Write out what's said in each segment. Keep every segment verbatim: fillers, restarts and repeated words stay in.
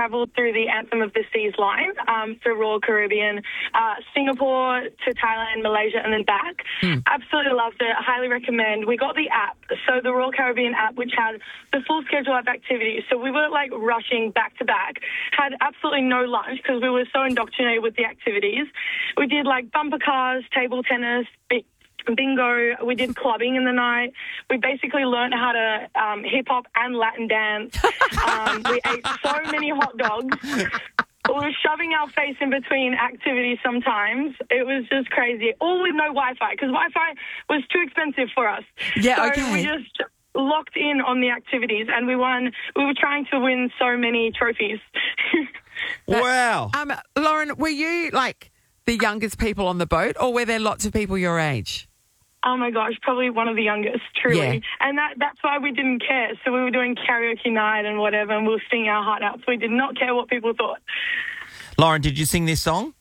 travelled through the Anthem of the Seas line um, through Royal Caribbean, uh, Singapore to Thailand, Malaysia, and then back. Mm. Absolutely loved it. I highly recommend. We got the app, so the Royal Caribbean app, which had the full schedule of activities. So we were like rushing back to back. Had absolutely no lunch because we were so indoctrinated with the activities. We did like bumper cars, table tennis, bingo. We did clubbing in the night. We basically learned how to um, hip-hop and Latin dance. Um, we ate so many hot dogs. We were shoving our face in between activities sometimes. It was just crazy. All with no Wi-Fi, because Wi-Fi was too expensive for us. Yeah, so okay. we just locked in on the activities, and we won. We were trying to win so many trophies. Wow. Um, Lauren, were you, like, the youngest people on the boat, or were there lots of people your age? Oh, my gosh, probably one of the youngest, truly. Yeah. And that that's why we didn't care. So we were doing karaoke night and whatever, and we were singing our heart out. So we did not care what people thought. Lauren, did you sing this song?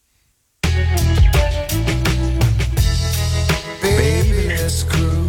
Baby, let's cruise.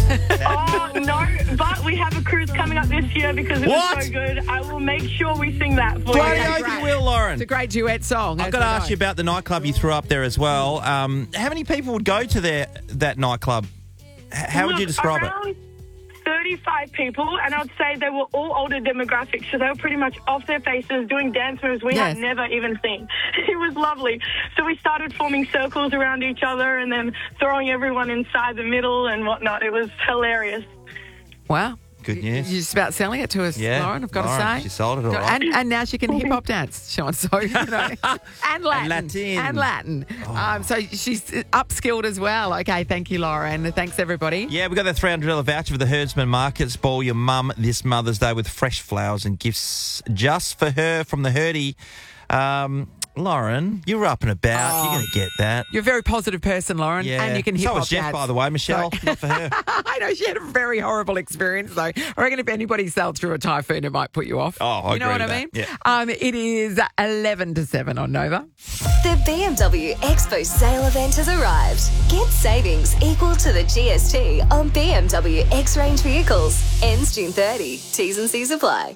Oh, no, but we have a cruise coming up this year because it What? was so good. I will make sure we sing that for Bloody you. oath you will, Lauren. It's a great duet song. I've as got to I ask know. you about the nightclub you threw up there as well. Um, how many people would go to their, that nightclub? H- How would you Look, describe it? around thirty-five people, and I'd say they were all older demographics, so they were pretty much off their faces doing dance moves we Yes. had never even seen. It was lovely. So we started forming circles around each other and then throwing everyone inside the middle and whatnot. It was hilarious. Wow. Good news. You're just about selling it to us, Yeah, Lauren, I've got Lauren, to say. she sold it all right. And, and now she can hip-hop dance, Sean. So, you know. And Latin. Latin. And Latin. Um, so she's upskilled as well. Okay, thank you, Lauren. Thanks, everybody. Yeah, we got that three hundred dollars voucher for the Herdsman Market. Spoil your mum this Mother's Day with fresh flowers and gifts just for her from the Herdie. Um, Lauren, you're up and about. Oh. You're going to get that. You're a very positive person, Lauren. Yeah. And you can So hip-hop was Jeff, dance. by the way. Michelle, So- not for her. I know she had a very horrible experience, though. I reckon if anybody sailed through a typhoon, it might put you off. Oh, I You know agree what I with mean? that, yeah. Um, it is eleven to seven on Nova. The B M W Expo sale event has arrived. Get savings equal to the G S T on B M W X-Range vehicles. Ends June thirtieth. T's and C's apply.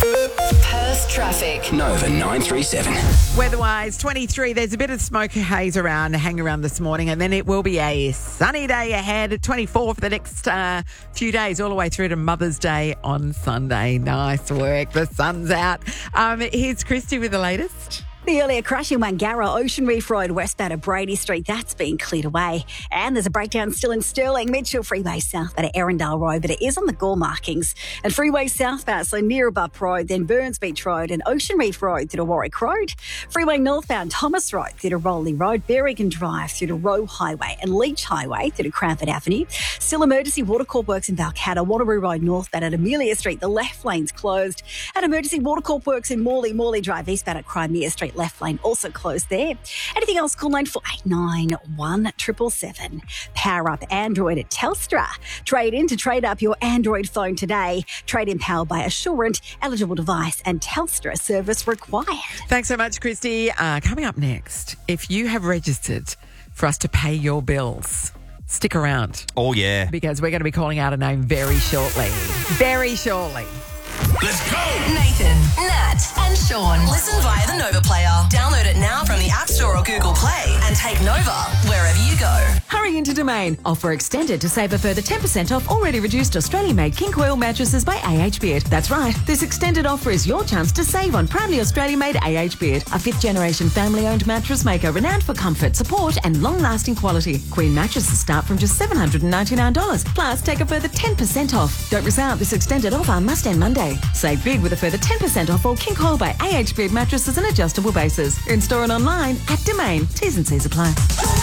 Perth traffic. Nova nine three seven. Weather-wise, twenty-three. There's a bit of smoke haze around, hang around this morning, and then it will be a sunny day ahead. twenty-four for the next uh, few days, all the way through to Mother's Day on Sunday. Nice work. The sun's out. Um, here's Christy with the latest. The earlier crash in Wangara, Ocean Reef Road, westbound of Brady Street, that's been cleared away. And there's a breakdown still in Stirling, Mitchell Freeway southbound at Erindale Road, but it is on the gore markings. And Freeway southbound, so near Bupp Road, then Burns Beach Road and Ocean Reef Road through to Warwick Road. Freeway northbound, Thomas Road through to Rowley Road, Berrigan Drive through to Roe Highway and Leach Highway through to Cranford Avenue. Still emergency water corp works in Balcatta, Wanneroo Road northbound at Amelia Street, the left lane's closed. And emergency water corp works in Morley, Morley Drive eastbound at Crimea Street, left lane also closed there. Anything else, call nine four eight nine one seven seven seven. Power up Android at Telstra. Trade in to trade up your Android phone today. Trade in powered by Assurant, eligible device and Telstra service required. Thanks so much, Christy. Uh, coming up next, if you have registered for us to pay your bills, stick around Oh, yeah. because we're going to be calling out a name very shortly. Very shortly. Let's go! Nathan, Nat, and Sean. Listen via the Nova Player. Download it now from the App Store or Google Play and take Nova wherever you go. Hurry into Domain. Offer extended to save a further ten percent off already reduced Australian-made King Coil mattresses by A H Beard. That's right. This extended offer is your chance to save on proudly Australian-made A H Beard, a fifth-generation family-owned mattress maker renowned for comfort, support and long-lasting quality. Queen mattresses start from just seven hundred ninety-nine dollars. Plus, take a further ten percent off. Don't miss out. This extended offer must end Monday. Save big with a further ten percent off all King Coil by A H Beard mattresses and adjustable bases. In store and online at Domain. T's and C's apply.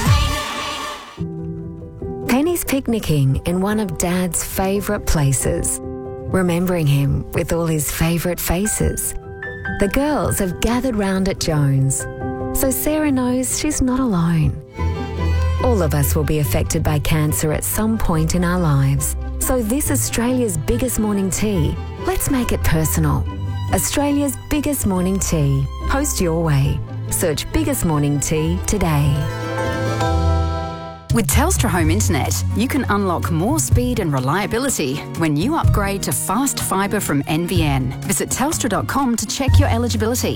Penny's picnicking in one of Dad's favourite places, remembering him with all his favourite faces. The girls have gathered round at Jones, so Sarah knows she's not alone. All of us will be affected by cancer at some point in our lives. So this Australia's biggest morning tea, let's make it personal. Australia's biggest morning tea. Post your way. Search Biggest Morning Tea today. With Telstra Home Internet, you can unlock more speed and reliability when you upgrade to fast fibre from N B N. Visit telstra dot com to check your eligibility.